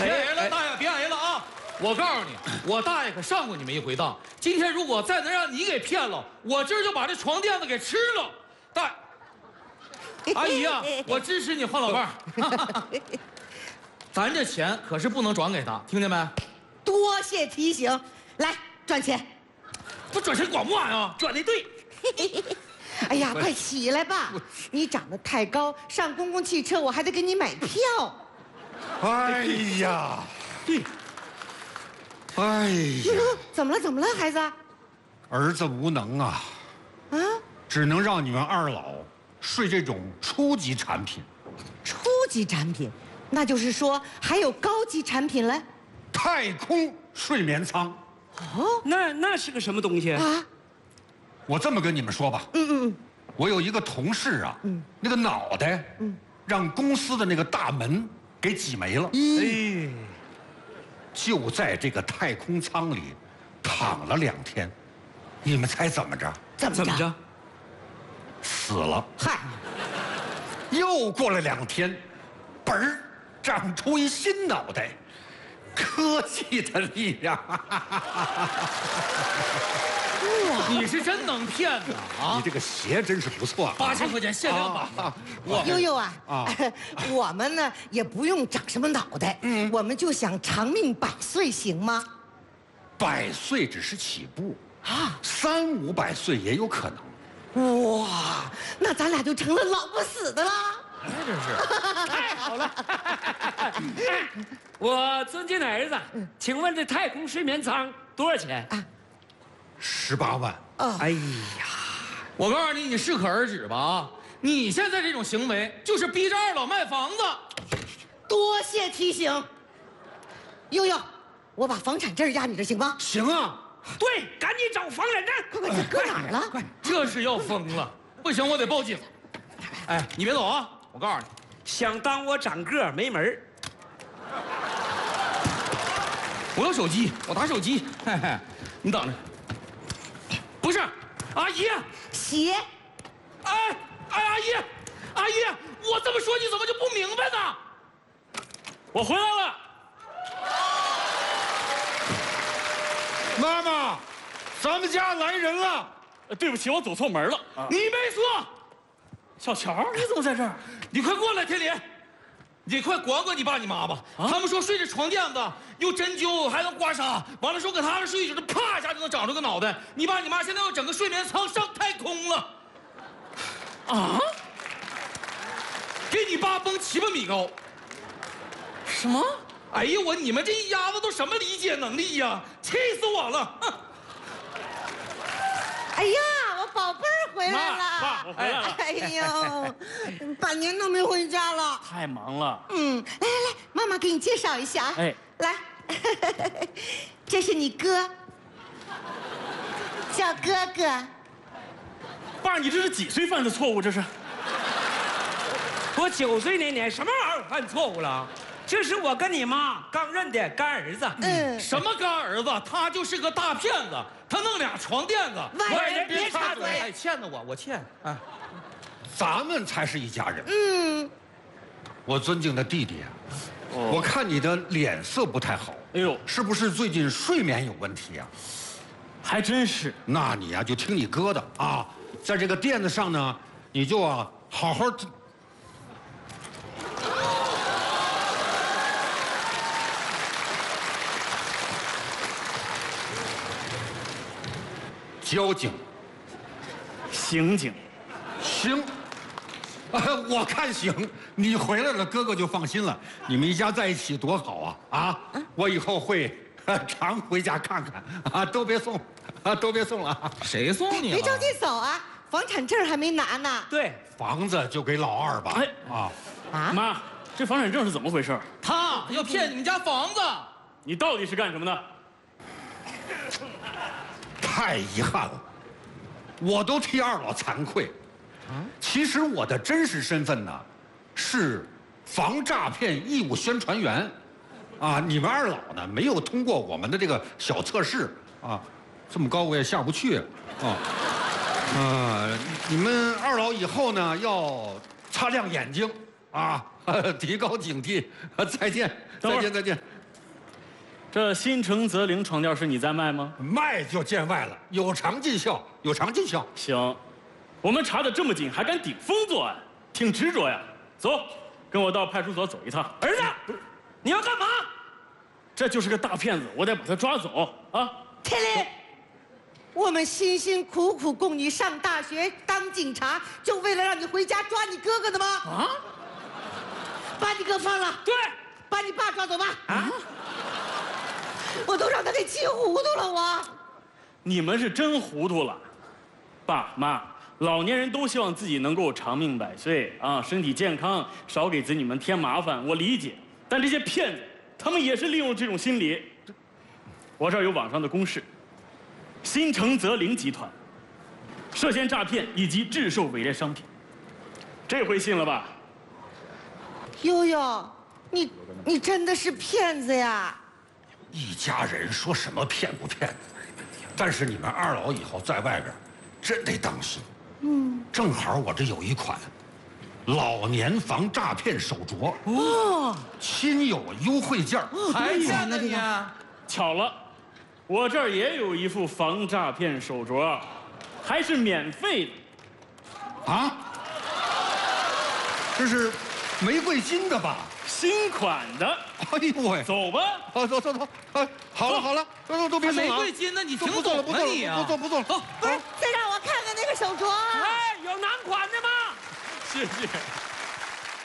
别挨了，大爷别挨了啊！我告诉你，我大爷可上过你们一回当。今天如果再能让你给骗了，我今儿就把这床垫子给吃了。大阿姨啊，我支持你换老伴儿。咱这钱可是不能转给他，听见没？ 多谢提醒，来赚钱。 不转钱管不管呀？ 转的对。 哎呀，快起来吧！你长得太高，上公共汽车我还得给你买票。 哎呀，哎呀， 怎么了？怎么了，孩子？ 儿子无能啊， 啊， 只能让你们二老睡这种初级产品。 初级产品，那就是说还有高级产品嘞？ 太空睡眠舱。 哦， 那是个什么东西啊？ 我这么跟你们说吧，我有一个同事啊，那个脑袋，让公司的那个大门给挤没了， 哎， 就在这个太空舱里躺了2天，你们猜怎么着？ 怎么着？ 死了。 嗨， 又过了2天，嘣儿长出一新脑袋，科技的力量。 你是真能骗呐啊！ 你这个鞋真是不错啊 8000块钱限量版。 悠悠啊，我们呢也不用长什么脑袋，我们就想长命100岁，行吗 ？100岁只是起步啊，300、500岁也有可能。 哇，那咱俩就成了老不死的啦！ 这是太好了！我尊敬的儿子，请问这太空睡眠舱多少钱 ？18万。 哎呀， 我告诉你，你适可而止吧啊！你现在这种行为就是逼着二老卖房子。 多谢提醒，悠悠，我把房产证压你这行吗？ 行啊。 对，赶紧找房产证。 快，这搁哪儿了？快， 这是要疯了！不行，我得报警。哎，你别走啊！我告诉你， 想当我长个儿没门儿。 我有手机，我打手机。嘿嘿，你等着。不是，阿姨。 鞋。 哎，阿姨，我这么说你怎么就不明白呢？我回来了。 妈妈，咱们家来人了。 对不起，我走错门了。你没错。小乔，你怎么在这儿？你快过来，天林，你快管管你爸你妈吧。他们说睡这床垫子又针灸还能刮痧，完了说搁他们睡一宿，这啪一下就能长出个脑袋。你爸你妈现在要整个睡眠舱上太空了。啊？给你爸蹦7八米高。什么？哎呀，你们这一家子都什么理解能力呀？气死我了！ 哎呀，我宝贝儿回来了！ 爸，我回来了。 哎呦，半年都没回家了。 太忙了。 来，妈妈给你介绍一下啊。 哎， 来，这是你哥，叫哥哥。 爸，你这是几岁犯的错误？这是？ 我9岁那年什么玩意儿犯错误了？这是我跟你妈刚认的干儿子。 什么干儿子？他就是个大骗子，他弄俩床垫子。 外人别插嘴。 哎，欠的我欠。哎， 咱们才是一家人。我尊敬的弟弟啊，我看你的脸色不太好。 哎呦， 是不是最近睡眠有问题啊？ 还真是。 那你啊，就听你哥的啊，在这个垫子上呢，你就啊好好。交警， 刑警， 行，我看行。你回来了，哥哥就放心了。你们一家在一起多好啊！啊，我以后会常回家看看啊，都别送，都别送了。 谁送你了？ 别着急走啊，房产证还没拿呢。 对， 房子就给老二吧。 妈，这房产证是怎么回事？他要骗你们家房子。你到底是干什么的？ 太遗憾了，我都替二老惭愧。其实我的真实身份呢，是防诈骗义务宣传员。你们二老呢没有通过我们的这个小测试啊，这么高我也下不去你们二老以后呢要擦亮眼睛啊， 提高警惕。再见， 等会儿再见，再见。 这新城泽林床垫是你在卖吗？ 卖就见外了，有偿尽孝，有偿尽孝。 行，我们查得这么紧，还敢顶风作案，挺执着呀。走，跟我到派出所走一趟。 儿子，你要干嘛？ 这就是个大骗子，我得把他抓走啊！ 天林，我们辛辛苦苦供你上大学当警察，就为了让你回家抓你哥哥的吗？啊！把你哥放了， 对， 把你爸抓走吧。啊！我都让他给气糊涂了，我。 你们是真糊涂了，爸妈，老年人都希望自己能够长命百岁啊，身体健康，少给子女们添麻烦，我理解。但这些骗子，他们也是利用这种心理。我这儿有网上的公示，新城泽林集团涉嫌诈骗以及制售伪劣商品，这回信了吧？ 悠悠，你真的是骗子呀！ 一家人说什么骗不骗的，但是你们二老以后在外边真得当心。正好我这有一款老年防诈骗手镯， 哦， 亲友优惠券。 还见了你啊？ 巧了，我这儿也有一副防诈骗手镯，还是免费的。 啊？这是玫瑰金的吧？ 新款的， 哎呦喂！ 走吧。 走，好了好了，都别送了啊。 玫瑰金的，你听不做了， 懂了你啊？ 不做了。 不是，再让我看看那个手镯。 哎，有男款的吗？ 谢谢。